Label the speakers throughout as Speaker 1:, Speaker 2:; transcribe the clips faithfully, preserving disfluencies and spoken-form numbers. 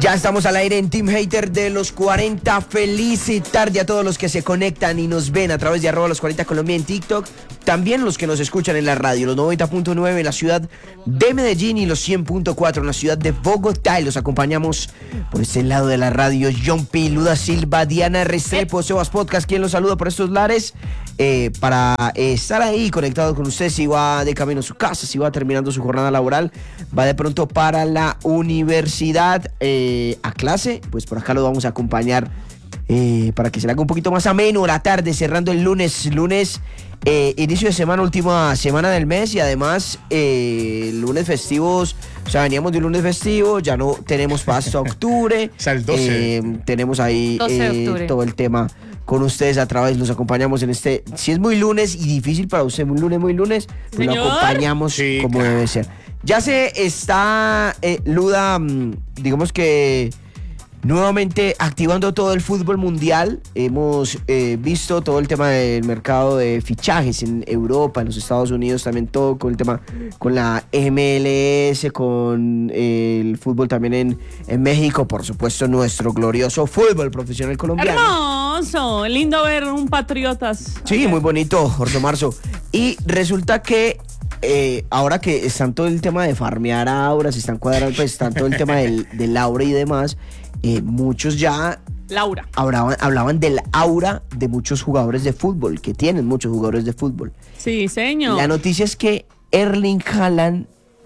Speaker 1: Ya estamos al aire en Team Hater de los cuarenta. Feliz tarde a todos los que se conectan y nos ven a través de arroba los cuarenta Colombia en TikTok. También los que nos escuchan en la radio, los noventa punto nueve en la ciudad de Medellín y los cien punto cuatro en la ciudad de Bogotá. Y los acompañamos por este lado de la radio, John P, Luda Silva, Diana Restrepo, Sebas Podcast, quien los saluda por estos lares. Eh, para eh, estar ahí conectado con usted, si va de camino a su casa, si va terminando su jornada laboral, va de pronto para la universidad eh, a clase, pues por acá lo vamos a acompañar eh, para que se le haga un poquito más ameno la tarde, cerrando el lunes, lunes eh, inicio de semana, última semana del mes, y además eh, lunes festivos. O sea, veníamos de un lunes festivo, ya no tenemos paso a octubre.
Speaker 2: O sea, el doce.
Speaker 1: Eh, tenemos ahí eh, todo el tema con ustedes a través, los acompañamos en este, si es muy lunes y difícil para usted, muy lunes, muy lunes, pues lo acompañamos sí, como claro. debe ser. Ya se está, eh, Luda, digamos que nuevamente activando todo el fútbol mundial. Hemos eh, visto todo el tema del mercado de fichajes en Europa, en los Estados Unidos, también todo con el tema con la M L S, con eh, el fútbol también en, en México, por supuesto nuestro glorioso fútbol profesional colombiano.
Speaker 3: Hermoso, lindo ver un Patriotas.
Speaker 1: Sí, muy bonito, Jorge Marzo. Y resulta que Eh, ahora que están todo el tema de farmear auras, están cuadrando, pues están todo el tema del, del aura y demás, eh, muchos ya
Speaker 3: Laura.
Speaker 1: hablaban, hablaban del aura de muchos jugadores de fútbol, que tienen muchos jugadores de fútbol.
Speaker 3: Sí, señor.
Speaker 1: La noticia es que Erling Haaland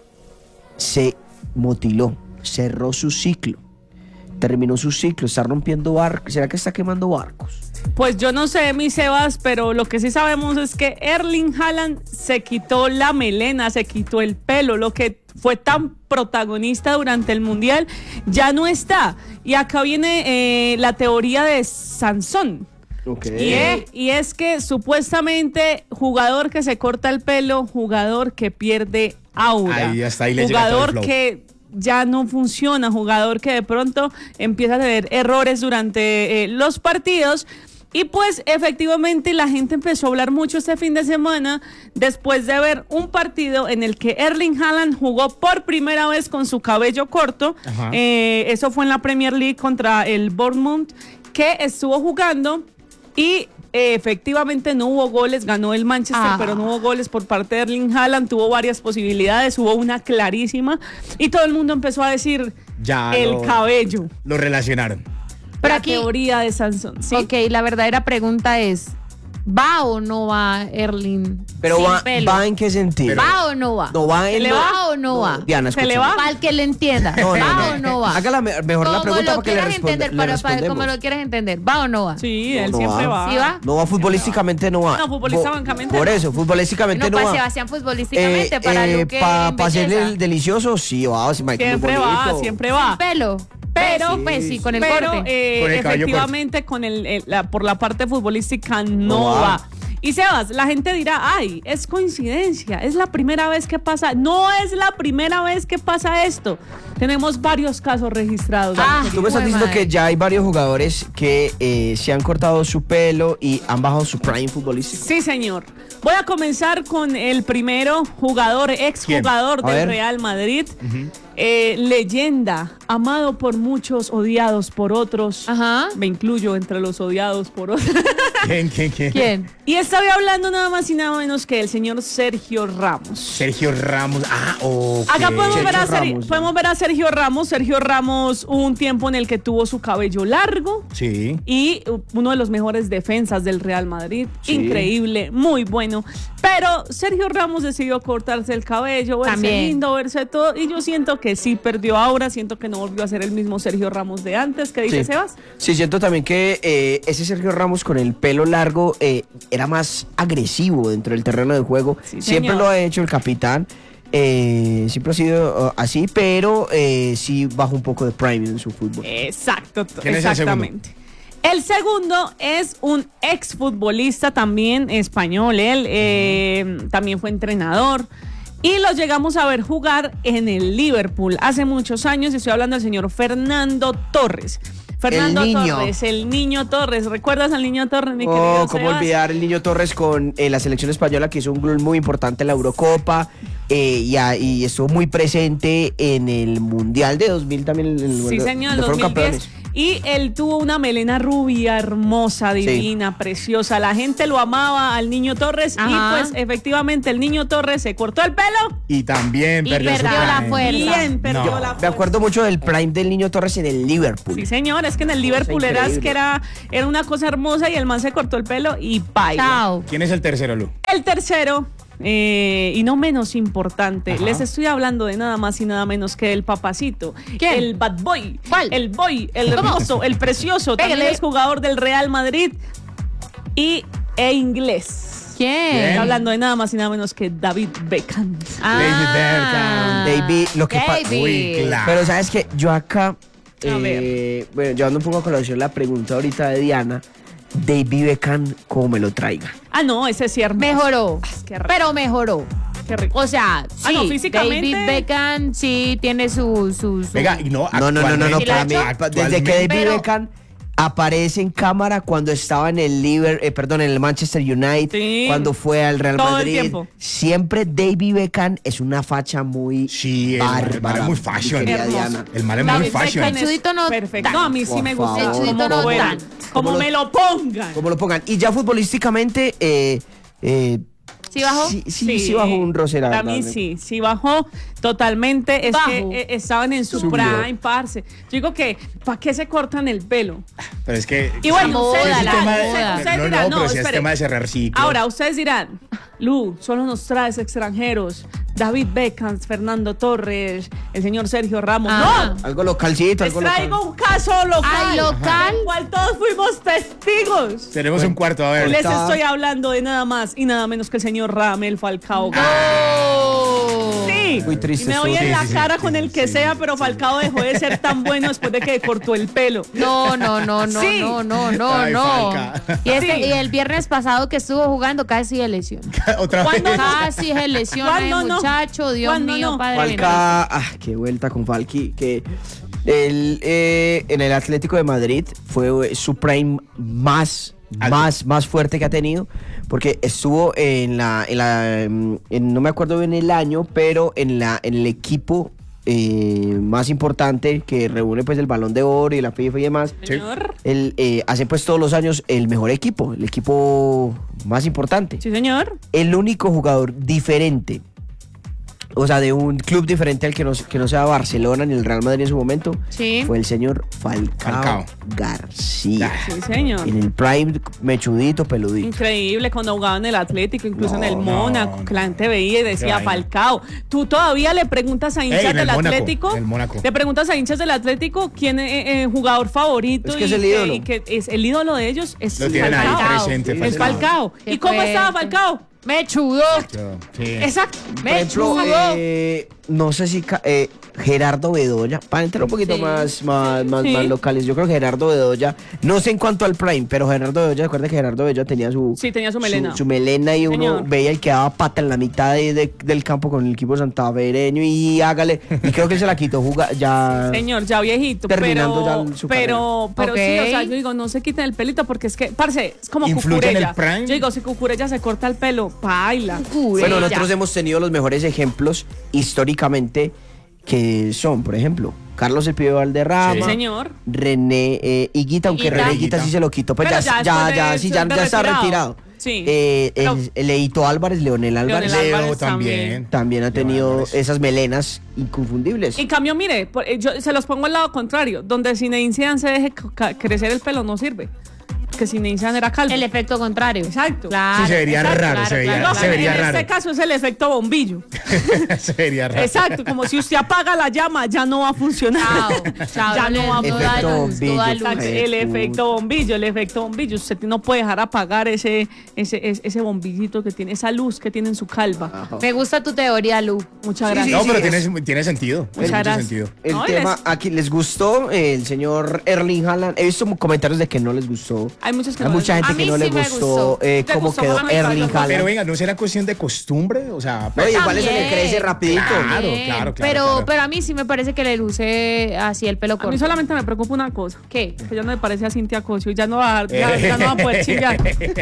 Speaker 1: se motiló, cerró su ciclo, terminó su ciclo, está rompiendo barcos. ¿Será que está quemando barcos?
Speaker 3: Pues yo no sé, mi Sebas, pero lo que sí sabemos es que Erling Haaland se quitó la melena, se quitó el pelo, lo que fue tan protagonista durante el Mundial ya no está. Y acá viene eh, la teoría de Sansón.
Speaker 1: Okay.
Speaker 3: Y, es, y es que supuestamente jugador que se corta el pelo, jugador que pierde aura,
Speaker 2: ahí hasta ahí le
Speaker 3: jugador
Speaker 2: llega todo el flow.
Speaker 3: que ya no funciona, jugador que de pronto empieza a tener errores durante eh, los partidos. Y pues efectivamente la gente empezó a hablar mucho este fin de semana después de ver un partido en el que Erling Haaland jugó por primera vez con su cabello corto. Eh, eso fue en la Premier League contra el Bournemouth, que estuvo jugando y eh, efectivamente no hubo goles, ganó el Manchester, ah. pero no hubo goles por parte de Erling Haaland, tuvo varias posibilidades, hubo una clarísima y todo el mundo empezó a decir
Speaker 2: ya
Speaker 3: el
Speaker 2: lo,
Speaker 3: cabello.
Speaker 2: Lo relacionaron.
Speaker 3: Pero la aquí, teoría de Sansón, ¿sí?
Speaker 4: Ok, la verdadera pregunta es, ¿va o no va Erling?
Speaker 1: Pero va, va en qué sentido.
Speaker 4: ¿Va o no va?
Speaker 1: No va en
Speaker 4: ¿Se le va o no, no va?
Speaker 1: Diana,
Speaker 3: ¿se le va?
Speaker 4: Para el que le entienda.
Speaker 1: No, no,
Speaker 4: ¿Va
Speaker 1: no.
Speaker 4: o no va?
Speaker 1: Hágala mejor
Speaker 4: como
Speaker 1: la pregunta para que le, responda,
Speaker 4: entender,
Speaker 1: le
Speaker 4: para,
Speaker 1: respondemos.
Speaker 4: para, como lo quieras entender. ¿Va o no va?
Speaker 3: Sí,
Speaker 1: no,
Speaker 3: él
Speaker 1: no
Speaker 3: siempre va.
Speaker 4: va. ¿Sí va?
Speaker 1: No va futbolísticamente, no va.
Speaker 3: No, futbolísticamente
Speaker 1: Por
Speaker 3: no.
Speaker 1: eso, futbolísticamente
Speaker 4: no,
Speaker 1: no
Speaker 4: para
Speaker 1: va.
Speaker 4: Sebastián, futbolísticamente,
Speaker 1: eh,
Speaker 4: para
Speaker 1: eh,
Speaker 4: Luque
Speaker 1: Para pa hacerle
Speaker 4: belleza.
Speaker 1: el delicioso, sí va. Si
Speaker 3: siempre va, siempre va.
Speaker 4: Pelo. Pero,
Speaker 1: sí,
Speaker 4: pues sí, con el
Speaker 3: pero,
Speaker 4: corte.
Speaker 3: Eh,
Speaker 2: con el
Speaker 3: efectivamente, con el, el la, por la parte futbolística no,
Speaker 1: no va.
Speaker 3: va. Y Sebas, la gente dirá, ay, es coincidencia, es la primera vez que pasa. No es la primera vez que pasa esto. Tenemos varios casos registrados.
Speaker 4: Ah,
Speaker 1: Tú me estás diciendo
Speaker 4: madre.
Speaker 1: que ya hay varios jugadores que eh, se han cortado su pelo y han bajado su prime futbolístico.
Speaker 3: Sí, señor. Voy a comenzar con el primero jugador, exjugador del
Speaker 1: ver.
Speaker 3: Real Madrid. Uh-huh. Eh, leyenda, amado por muchos, odiados por otros.
Speaker 4: Ajá.
Speaker 3: Me incluyo entre los odiados por otros.
Speaker 2: ¿Quién, quién, quién?
Speaker 4: ¿Quién?
Speaker 3: Y estoy hablando nada más y nada menos que el señor Sergio Ramos.
Speaker 2: Sergio Ramos. Ah, ok.
Speaker 3: Acá podemos ver, a Ser-
Speaker 1: Ramos,
Speaker 3: podemos ver a Sergio Ramos. Sergio Ramos hubo un tiempo en el que tuvo su cabello largo.
Speaker 2: Sí.
Speaker 3: Y uno de los mejores defensas del Real Madrid.
Speaker 1: Sí.
Speaker 3: Increíble, muy bueno. Pero Sergio Ramos decidió cortarse el cabello, verse
Speaker 4: También.
Speaker 3: lindo, verse todo. Y yo siento que sí perdió aura, siento que no volvió a ser el mismo Sergio Ramos de antes. ¿Qué dice
Speaker 1: Sí.
Speaker 3: Sebas?
Speaker 1: Sí, siento también que eh, ese Sergio Ramos con el pelo largo eh, era más agresivo dentro del terreno de juego.
Speaker 3: Sí,
Speaker 1: siempre
Speaker 3: señor.
Speaker 1: lo ha hecho el capitán. Eh, siempre ha sido uh, así, pero eh, sí baja un poco de prime en su fútbol.
Speaker 3: Exacto,
Speaker 2: ¿Quién es el
Speaker 3: exactamente. El segundo es un exfutbolista también español, él eh, también fue entrenador y lo llegamos a ver jugar en el Liverpool hace muchos años. Estoy hablando del señor Fernando Torres. Fernando
Speaker 1: El niño.
Speaker 3: Torres, el niño Torres. ¿Recuerdas al niño Torres, mi
Speaker 1: Oh,
Speaker 3: querido
Speaker 1: cómo
Speaker 3: Sebas?
Speaker 1: olvidar el niño Torres con eh, la selección española, que hizo un gol muy importante en la Eurocopa eh, y, a- y estuvo muy presente en el Mundial de dos mil también. el- el-
Speaker 3: Sí,
Speaker 1: donde
Speaker 3: señor,
Speaker 1: fueron
Speaker 3: dos mil diez.
Speaker 1: campeones.
Speaker 3: Y él tuvo una melena rubia, hermosa,
Speaker 1: Sí.
Speaker 3: divina, preciosa. La gente lo amaba al niño Torres.
Speaker 4: Ajá.
Speaker 3: Y pues efectivamente el niño Torres se cortó el pelo.
Speaker 2: Y también
Speaker 4: Y
Speaker 2: perdió, su
Speaker 4: perdió la
Speaker 2: prime.
Speaker 4: fuerza.
Speaker 3: Bien, perdió
Speaker 2: No.
Speaker 3: la
Speaker 1: Me
Speaker 3: fuerza.
Speaker 1: acuerdo mucho del prime del niño Torres en el Liverpool.
Speaker 3: Sí, señor, es que en el Liverpool era,
Speaker 1: increíble.
Speaker 3: que era, era una cosa hermosa y el man se cortó el pelo y baila.
Speaker 4: Chao.
Speaker 2: ¿Quién es el tercero, Lu?
Speaker 3: El tercero, eh, y no menos importante,
Speaker 2: Ajá.
Speaker 3: les estoy hablando de nada más y nada menos que el papacito.
Speaker 4: ¿Quién?
Speaker 3: El bad boy.
Speaker 4: ¿Cuál?
Speaker 3: El boy, el
Speaker 4: ¿Cómo?
Speaker 3: hermoso, el precioso. También
Speaker 4: Pégale.
Speaker 3: es jugador del Real Madrid y e inglés.
Speaker 4: ¿Quién?
Speaker 3: Estoy hablando de nada más y nada menos que David Beckham.
Speaker 4: Ah.
Speaker 1: David, lo que pa-
Speaker 4: David.
Speaker 2: Uy, claro.
Speaker 1: Pero sabes que yo acá,
Speaker 3: A
Speaker 1: eh, bueno, llevando un poco a colación la pregunta ahorita de Diana, David Beckham, ¿cómo me lo traiga?
Speaker 3: Ah, no, ese sí hermoso.
Speaker 4: Mejoró.
Speaker 3: Qué rico.
Speaker 4: Pero mejoró.
Speaker 3: Qué rico.
Speaker 4: O sea, sí,
Speaker 3: Ah, no, físicamente-
Speaker 4: David Beckham sí tiene su... su, su-
Speaker 2: Venga, y no,
Speaker 1: No, no, no, no, no,
Speaker 2: actualmente-
Speaker 1: para mí,
Speaker 2: actualmente-
Speaker 1: desde que David
Speaker 4: Pero-
Speaker 1: Beckham aparece en cámara cuando estaba en el Liver, eh, perdón, en el Manchester United,
Speaker 3: Sí.
Speaker 1: cuando fue al Real
Speaker 3: Todo el
Speaker 1: Madrid,
Speaker 3: tiempo.
Speaker 1: siempre David Beckham es una facha muy
Speaker 2: Sí, el man- el man
Speaker 1: bárbara.
Speaker 2: es muy
Speaker 1: mi
Speaker 2: fashion.
Speaker 1: querida
Speaker 3: Hermoso.
Speaker 1: Diana.
Speaker 2: El man es
Speaker 3: David
Speaker 2: muy fashion.
Speaker 3: Beckham
Speaker 4: El chudito no
Speaker 3: Perfecto.
Speaker 4: tan,
Speaker 3: No, a mí sí
Speaker 1: por
Speaker 3: me gusta.
Speaker 1: favor.
Speaker 4: El chudito
Speaker 3: Como,
Speaker 4: no
Speaker 3: fuera,
Speaker 4: tan.
Speaker 3: como
Speaker 1: Como lo-
Speaker 3: me lo pongan.
Speaker 1: Como lo pongan. Y ya futbolísticamente, eh, eh,
Speaker 4: ¿Sí bajó?
Speaker 1: Sí, sí, sí bajó un roce, la
Speaker 3: Para
Speaker 1: verdad.
Speaker 3: mí sí, sí bajó totalmente. Es
Speaker 4: Bajo.
Speaker 3: que eh, estaban en su
Speaker 2: Subió.
Speaker 3: prime, parce. Yo digo que, ¿para qué se cortan el pelo?
Speaker 2: Pero es que...
Speaker 3: Y bueno,
Speaker 4: moda,
Speaker 3: ustedes
Speaker 4: la
Speaker 3: dirán,
Speaker 4: moda.
Speaker 3: ustedes- ustedes
Speaker 2: no,
Speaker 3: dirán,
Speaker 2: no,
Speaker 3: no,
Speaker 2: pero si es
Speaker 3: espere.
Speaker 2: tema de cerrar ciclos.
Speaker 3: Ahora, ustedes dirán, Lu, solo nos traes extranjeros. David Beckham, Fernando Torres, el señor Sergio Ramos.
Speaker 4: Ah.
Speaker 3: No,
Speaker 1: Algo localcito,
Speaker 3: les
Speaker 1: algo local.
Speaker 3: traigo un caso local.
Speaker 4: Ay, local.
Speaker 3: del cual todos fuimos testigos.
Speaker 2: Tenemos un cuarto, a ver.
Speaker 3: Les
Speaker 1: Está-
Speaker 3: estoy hablando de nada más y nada menos que el señor Ramel Falcao.
Speaker 4: Oh.
Speaker 3: Sí.
Speaker 1: Muy triste
Speaker 3: Y me
Speaker 1: eso.
Speaker 3: doy en
Speaker 2: Sí,
Speaker 3: la
Speaker 2: sí, sí,
Speaker 3: cara
Speaker 2: sí,
Speaker 3: con el que
Speaker 2: sí,
Speaker 3: sea, pero Falcao dejó de ser tan bueno después de que cortó el pelo.
Speaker 4: No, no, no, no,
Speaker 3: Sí.
Speaker 4: no, no, no,
Speaker 2: Ay,
Speaker 4: no.
Speaker 2: Falca.
Speaker 4: Y, este-
Speaker 3: Sí.
Speaker 4: y el viernes pasado que estuvo jugando casi de lesión.
Speaker 2: Otra vez.
Speaker 3: ¿Cuándo no?
Speaker 4: Casi de lesión el
Speaker 3: ¿Cuándo no?
Speaker 4: muchacho, Dios
Speaker 3: ¿Cuándo
Speaker 4: mío,
Speaker 3: no?
Speaker 4: padre bendito.
Speaker 1: Falca, ah, qué vuelta con Falqui, que él eh, en el Atlético de Madrid fue su prime más,
Speaker 2: Alto.
Speaker 1: más, más fuerte que ha tenido, porque estuvo en la, en la mm, en- no me acuerdo bien el año, pero en la, en el equipo eh, más importante que reúne pues el Balón de Oro y la FIFA y demás.
Speaker 2: Sí.
Speaker 3: Señor.
Speaker 1: Él eh, hace pues todos los años el mejor equipo, el equipo más importante.
Speaker 3: Sí, señor.
Speaker 1: El único jugador diferente, o sea, de un club diferente al que no, que no sea Barcelona ni el Real Madrid en su momento,
Speaker 4: Sí.
Speaker 1: fue el señor Falcao,
Speaker 2: Falcao.
Speaker 1: García.
Speaker 3: Sí, señor.
Speaker 1: En el prime, mechudito, peludito.
Speaker 3: Increíble cuando jugaba en el Atlético, incluso
Speaker 1: No,
Speaker 3: en el
Speaker 2: no,
Speaker 3: Mónaco,
Speaker 2: no.
Speaker 3: que la gente veía y decía
Speaker 2: Qué vaina.
Speaker 3: Falcao. Tú todavía le preguntas a hinchas
Speaker 2: en el
Speaker 3: del
Speaker 2: Mónaco,
Speaker 3: Atlético,
Speaker 2: en el Mónaco.
Speaker 3: le preguntas a hinchas del Atlético quién es eh, eh, jugador favorito
Speaker 1: Es que
Speaker 3: y,
Speaker 1: es el
Speaker 3: que,
Speaker 1: ídolo.
Speaker 3: y que es el ídolo de ellos es
Speaker 2: Lo tienen ahí
Speaker 3: Falcao.
Speaker 2: presente,
Speaker 3: Es
Speaker 2: Falcao.
Speaker 3: Falcao.
Speaker 4: Qué
Speaker 3: ¿Y cómo
Speaker 4: fuerte.
Speaker 3: estaba Falcao?
Speaker 4: Me chudó.
Speaker 2: Sí.
Speaker 3: Exacto.
Speaker 1: Por
Speaker 4: Me
Speaker 1: ejemplo,
Speaker 4: chudó.
Speaker 1: eh, no sé si ca- eh, Gerardo Bedoya, para entrar un poquito
Speaker 4: Sí.
Speaker 1: más, más, más,
Speaker 3: Sí.
Speaker 1: más locales, yo creo que Gerardo Bedoya, no sé en cuanto al prime, pero Gerardo Bedoya, recuerda que Gerardo Bedoya tenía su,
Speaker 3: Sí, tenía su melena.
Speaker 1: su, melena y uno
Speaker 3: Señor.
Speaker 1: veía el que daba pata en la mitad de- de- del campo con el equipo santafereño y hágale, y creo que él se la quitó juga- ya.
Speaker 3: Señor, ya viejito,
Speaker 1: Terminando
Speaker 3: pero,
Speaker 1: ya su
Speaker 3: pero, pero
Speaker 4: Ok.
Speaker 3: sí, o sea, yo digo, no se quiten el pelito porque es que, parce, es como
Speaker 2: ¿Influye en el
Speaker 3: Cucurella.
Speaker 2: prime?
Speaker 3: Yo digo, si Cucurella se corta el pelo, baila.
Speaker 1: Bueno, nosotros hemos tenido los mejores ejemplos históricamente que son, por ejemplo, Carlos El Pibe Valderrama,
Speaker 3: Sí, señor.
Speaker 1: René eh, Higuita, aunque
Speaker 4: Higuita.
Speaker 1: René Higuita sí se lo quitó, pues
Speaker 3: Pero
Speaker 1: ya,
Speaker 3: ya
Speaker 1: ya,
Speaker 3: después
Speaker 1: ya,
Speaker 3: de-
Speaker 1: sí, ya,
Speaker 3: de
Speaker 1: ya está
Speaker 3: retirado.
Speaker 1: retirado.
Speaker 3: Sí.
Speaker 1: Eh,
Speaker 3: Pero-
Speaker 1: el, el Leito Álvarez, Leonel Álvarez,
Speaker 3: Leonel
Speaker 2: Leo
Speaker 3: Álvarez
Speaker 2: también.
Speaker 1: también ha tenido
Speaker 2: Álvarez.
Speaker 1: esas melenas inconfundibles.
Speaker 3: En cambio, mire, por- eh, yo se los pongo al lado contrario, donde Zinedine Zidane se deje ca- crecer el pelo no sirve, porque Zinedine Zidane era calvo.
Speaker 4: El efecto contrario.
Speaker 3: Exacto.
Speaker 4: Claro.
Speaker 2: Sí, se vería
Speaker 4: exacto,
Speaker 2: raro,
Speaker 4: claro,
Speaker 2: se vería-
Speaker 4: claro,
Speaker 3: No,
Speaker 2: se
Speaker 4: claro.
Speaker 2: vería
Speaker 3: en
Speaker 2: raro.
Speaker 3: este caso es el efecto bombillo.
Speaker 2: Sería raro.
Speaker 3: Exacto, como si usted apaga la llama, ya no va a funcionar.
Speaker 4: Chao, chao,
Speaker 3: Ya
Speaker 4: no
Speaker 3: no
Speaker 4: le-
Speaker 3: va a
Speaker 4: no
Speaker 1: Efecto
Speaker 4: da luz, no da
Speaker 1: bombillo.
Speaker 4: luz.
Speaker 3: Exacto,
Speaker 1: Ay,
Speaker 3: el
Speaker 1: puta.
Speaker 3: efecto bombillo, el efecto bombillo. Usted no puede dejar apagar ese, ese, ese, ese bombillito que tiene, esa luz que tiene en su calva.
Speaker 4: Me gusta tu teoría, Lu.
Speaker 3: Muchas
Speaker 1: Sí,
Speaker 3: gracias.
Speaker 2: No,
Speaker 1: sí,
Speaker 2: pero
Speaker 1: es-
Speaker 2: tiene, tiene sentido. Tiene
Speaker 3: Muchas
Speaker 2: mucho
Speaker 3: gracias.
Speaker 2: sentido.
Speaker 1: El
Speaker 3: No, y
Speaker 1: tema,
Speaker 3: les-
Speaker 1: aquí les gustó, eh, el señor Erling Haaland, he visto comentarios de que no les gustó.
Speaker 3: A Hay muchos que
Speaker 1: Hay
Speaker 3: no
Speaker 1: mucha
Speaker 3: les
Speaker 1: gente
Speaker 4: A
Speaker 1: que
Speaker 4: mí
Speaker 1: no le
Speaker 4: sí me
Speaker 1: gustó
Speaker 4: gustó.
Speaker 1: eh,
Speaker 3: ¿Te
Speaker 1: cómo
Speaker 3: gustó
Speaker 1: quedó
Speaker 3: cómo me
Speaker 1: Erling
Speaker 3: cayó?
Speaker 1: Haaland.
Speaker 2: Pero venga, ¿no será cuestión de costumbre? O sea,
Speaker 1: No, igual eso le
Speaker 4: También.
Speaker 1: crece rapidito.
Speaker 2: Claro,
Speaker 4: Bien,
Speaker 2: claro, claro,
Speaker 4: Pero,
Speaker 2: claro.
Speaker 4: pero a mí sí me parece que le luce así el pelo
Speaker 3: A
Speaker 4: corto.
Speaker 3: mí solamente me preocupa una cosa.
Speaker 4: ¿Qué?
Speaker 3: Que ya no me parece a Cintia Cosio y ya no va a, ya, ya no va a poder chillar.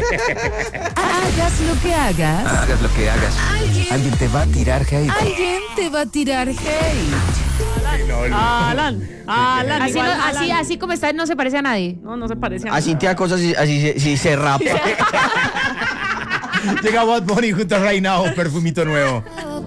Speaker 5: Hagas lo que hagas,
Speaker 6: Hagas lo que hagas. Alguien te va a tirar hate.
Speaker 5: alguien te va a tirar hate.
Speaker 3: Alan, Alan,
Speaker 4: Así, no-
Speaker 3: igual Alan.
Speaker 4: así, así como está, no se parece a nadie.
Speaker 3: No, no se parece a
Speaker 1: A
Speaker 3: nada.
Speaker 1: Cintia cosas así, así se- sí se rapa.
Speaker 2: Llega Bad Bunny junto a Right Now, perfumito nuevo.